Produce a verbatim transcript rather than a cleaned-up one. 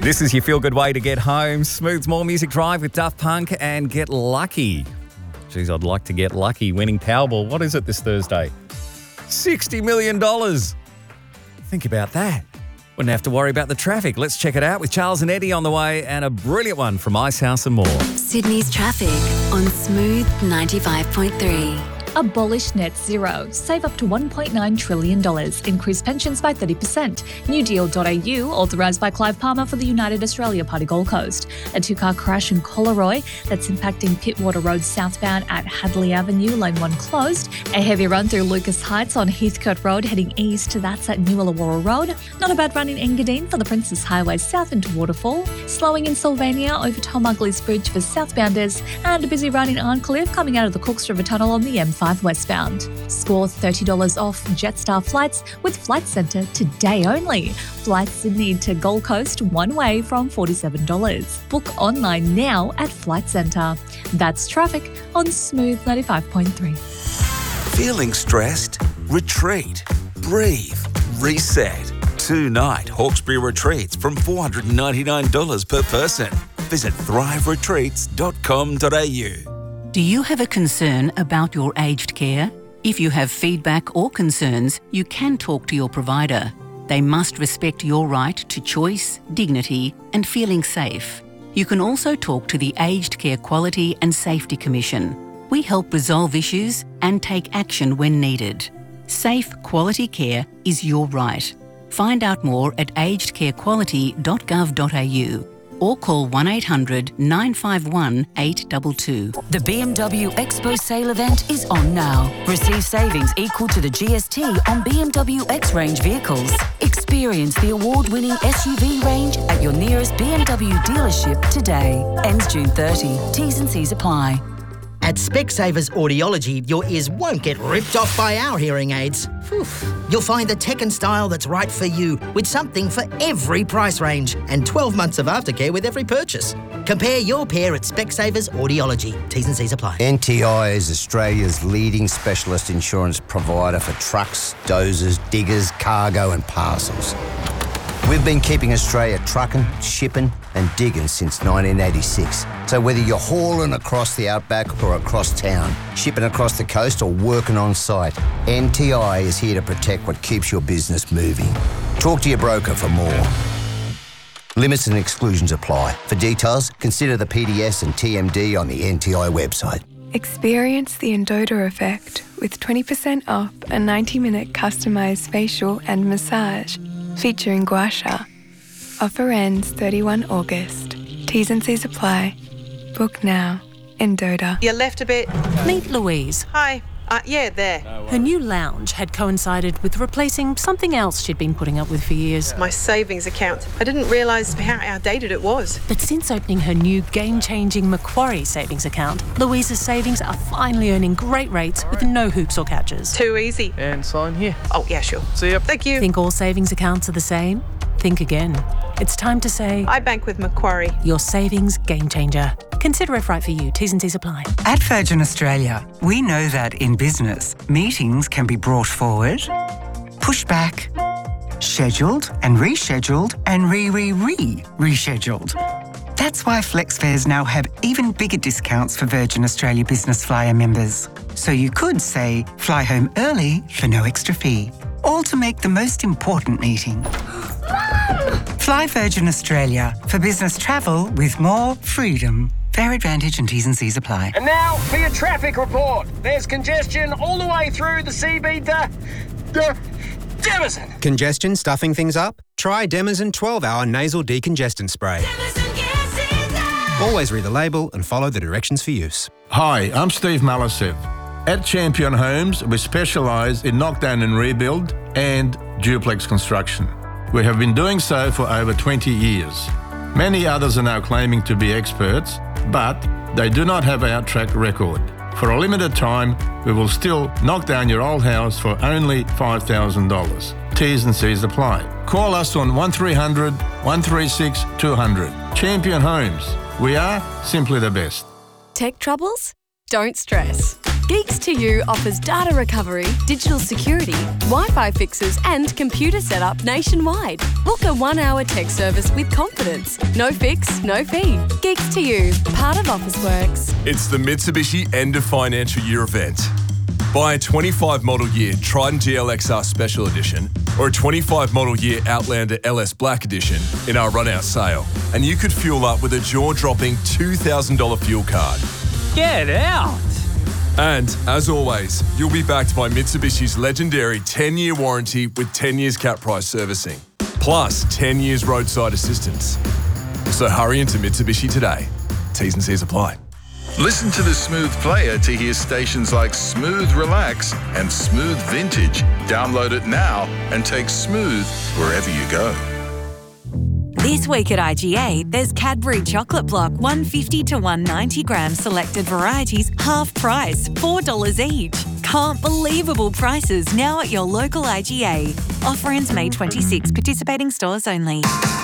This is your feel-good way to get home. Smooth's More Music Drive with Daft Punk and Get Lucky. Geez, I'd like to get lucky winning Powerball. What is it this Thursday? sixty million dollars. Think about that. Wouldn't have to worry about the traffic. Let's check it out with Charles and Eddie on the way and a brilliant one from Icehouse and More. Sydney's traffic on Smooth ninety-five point three. Abolish net zero. Save up to one point nine trillion dollars. Increase pensions by thirty percent. New Deal dot a u, authorised by Clive Palmer for the United Australia Party Gold Coast. A two-car crash in Collaroy that's impacting Pittwater Road southbound at Hadley Avenue, lane one closed. A heavy run through Lucas Heights on Heathcote Road heading east, that's at New Illawarra Road. Not a bad run in Engadine for the Princess Highway south into Waterfall. Slowing in Sylvania over Tom Ugley's Bridge for southbounders. And a busy run in Arncliffe coming out of the Cooks River Tunnel on the M five westbound. Score thirty dollars off Jetstar flights with Flight Centre today only. Flights Sydney to Gold Coast one way from forty-seven dollars. Book online now at Flight Centre. That's traffic on Smooth ninety-five point three. Feeling stressed? Retreat. Breathe. Reset. Two-night Hawkesbury retreats from four hundred ninety-nine dollars per person. Visit thrive retreats dot com dot a u. Do you have a concern about your aged care? If you have feedback or concerns, you can talk to your provider. They must respect your right to choice, dignity, and feeling safe. You can also talk to the Aged Care Quality and Safety Commission. We help resolve issues and take action when needed. Safe, quality care is your right. Find out more at aged care quality dot gov dot a u. or call one eight hundred nine five one eight two two. The B M W Expo sale event is on now. Receive savings equal to the G S T on B M W X-Range vehicles. Experience the award-winning S U V range at your nearest B M W dealership today. Ends June thirtieth. T's and C's apply. At Specsavers Audiology, your ears won't get ripped off by our hearing aids. Whew. You'll find the tech and style that's right for you, with something for every price range and twelve months of aftercare with every purchase. Compare your pair at Specsavers Audiology. T's and C's apply. N T I is Australia's leading specialist insurance provider for trucks, dozers, diggers, cargo and parcels. We've been keeping Australia trucking, shipping and digging since nineteen eighty-six. So whether you're hauling across the outback or across town, shipping across the coast or working on site, N T I is here to protect what keeps your business moving. Talk to your broker for more. Limits and exclusions apply. For details, consider the P D S and T M D on the N T I website. Experience the Endota effect with twenty percent off a ninety minute customised facial and massage featuring gua sha. Offer ends thirty-first of August. T's and C's apply. Book now. Endota. You left a bit. Meet Louise. Hi. Uh, yeah, there. Her new lounge had coincided with replacing something else she'd been putting up with for years. My savings account. I didn't realise how outdated it was. But since opening her new game-changing Macquarie savings account, Louise's savings are finally earning great rates with no hoops or catches. Too easy. And sign here. Oh, yeah, sure. See ya. Thank you. Think all savings accounts are the same? Think again. It's time to say... I bank with Macquarie. Your savings game changer. Consider if right for you. T's and C's apply. At Virgin Australia, we know that in business, meetings can be brought forward, pushed back, scheduled and rescheduled and re-re-re-rescheduled. That's why FlexFares now have even bigger discounts for Virgin Australia Business Flyer members. So you could say, fly home early for no extra fee. All to make the most important meeting. Fly Virgin Australia for business travel with more freedom. Fare advantage and T's and C's apply. And now for your traffic report. There's congestion all the way through the C B to... to Demison. Congestion stuffing things up? Try Demison twelve hour nasal decongestant spray. Always read the label and follow the directions for use. Hi, I'm Steve Malisev. At Champion Homes, we specialise in knockdown and rebuild and duplex construction. We have been doing so for over twenty years. Many others are now claiming to be experts, but they do not have our track record. For a limited time, we will still knock down your old house for only five thousand dollars. T's and C's apply. Call us on one three hundred, one three six, two hundred. Champion Homes. We are simply the best. Tech troubles? Don't stress. Geeks to You offers data recovery, digital security, Wi-Fi fixes and computer setup nationwide. Book a one-hour tech service with confidence. No fix, no fee. Geeks to You, part of Officeworks. It's the Mitsubishi End of Financial Year event. Buy a twenty-five model year Triton G L X R Special Edition or a twenty-five model year Outlander L S Black Edition in our run-out sale, and you could fuel up with a jaw-dropping two thousand dollars fuel card. Get out! And, as always, you'll be backed by Mitsubishi's legendary ten-year warranty with ten years cap price servicing, plus ten years roadside assistance. So hurry into Mitsubishi today. T's and C's apply. Listen to the Smooth Player to hear stations like Smooth Relax and Smooth Vintage. Download it now and take Smooth wherever you go. This week at I G A, there's Cadbury Chocolate Block one fifty to one ninety gram selected varieties, half price, four dollars each. Can't believable prices now at your local I G A. Offer ends May twenty-sixth, participating stores only.